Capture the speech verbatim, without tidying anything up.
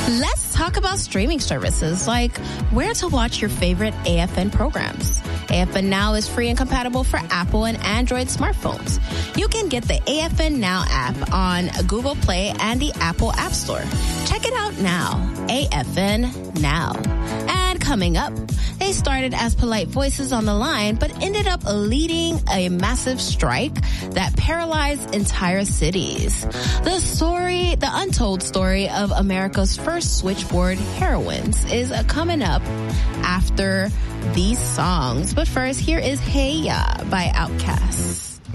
Let's talk about streaming services, like where to watch your favorite A F N programs. A F N Now is free and compatible for Apple and Android smartphones. You can get the A F N Now app on Google Play and the Apple App Store. Check it out now. A F N Now. And coming up, they started as polite voices on the line, but ended up leading a massive strike that paralyzed entire cities. The story, the untold story of America's first switchboard heroines is coming up after these songs. But first, here is Hey Ya by Outkast.